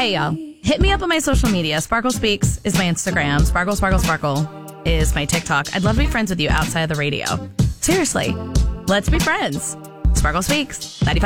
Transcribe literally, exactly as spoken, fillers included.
Hey, y'all. Hit me up on my social media. Sparkle Speaks is my Instagram. Sparkle, Sparkle, Sparkle is my TikTok. I'd love to be friends with you outside of the radio. Seriously, let's be friends. Sparkle Speaks, ninety-five.